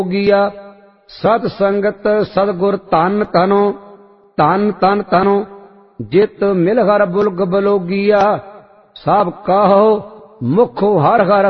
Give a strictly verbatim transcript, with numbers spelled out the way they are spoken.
ਗੀਆ। ਸਤ ਸੰਗਤ ਸਤਿਗੁਰ ਧਨ ਧਨੋ, ਧਨ ਧਨ ਧਨੋ, ਜਿਤ ਮਿਲ ਹਰ ਬੁਲਗ ਬਲੋਗੀਆ। ਸਭ ਕਾਹੋ ਮੁਖ ਹਰ ਹਰ